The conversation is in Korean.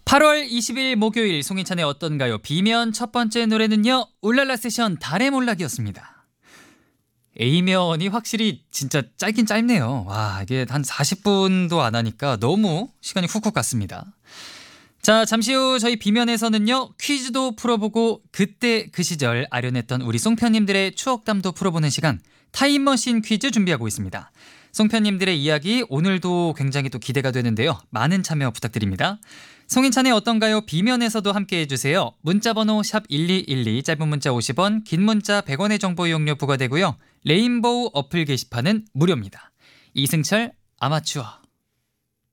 8월 20일 목요일 송인찬의 어떤가요? 비면 첫 번째 노래는요. 울랄라 세션 달의 몰락이었습니다. A면이 확실히 진짜 짧긴 짧네요. 와, 이게 한 40분도 안 하니까 너무 시간이 훅훅 갔습니다. 자, 잠시 후 저희 B면에서는요. 퀴즈도 풀어보고 그때 그 시절 아련했던 우리 송편님들의 추억담도 풀어보는 시간 타임머신 퀴즈 준비하고 있습니다. 송편님들의 이야기 오늘도 굉장히 또 기대가 되는데요. 많은 참여 부탁드립니다. 송인찬의 어떤가요? B면에서도 함께해 주세요. 문자번호 샵 1212 짧은 문자 50원 긴 문자 100원의 정보 이용료 부과되고요. 레인보우 어플 게시판은 무료입니다. 이승철 아마추어.